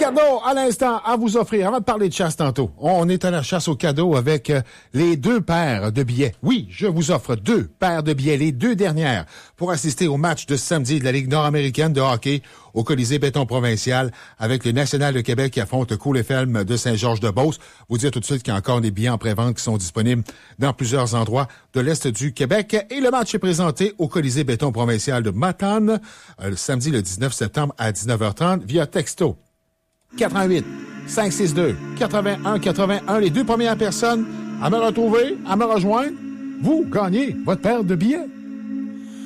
cadeaux à l'instant à vous offrir. Avant de parler de chasse tantôt, on est à la chasse aux cadeaux avec les 2 paires de billets. Oui, je vous offre 2 paires de billets, les 2 dernières, pour assister au match de samedi de la Ligue nord-américaine de hockey au Colisée Béton Provincial avec le National de Québec qui affronte Coulé-Felme de Saint-Georges-de-Beauce. Vous dire tout de suite qu'il y a encore des billets en pré-vente qui sont disponibles dans plusieurs endroits de l'Est du Québec. Et le match est présenté au Colisée Béton Provincial de Matane, le samedi le 19 septembre à 19h30 via texto. 88 562 81 81. Les 2 premières personnes à me retrouver, à me rejoindre, vous gagnez votre paire de billets.